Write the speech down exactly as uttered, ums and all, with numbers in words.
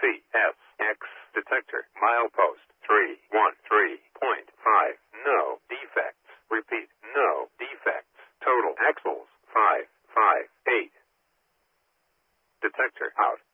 C S X detector. Milepost three one three point five. No defects. Repeat, no defects. Total axles five five eight. Detector out.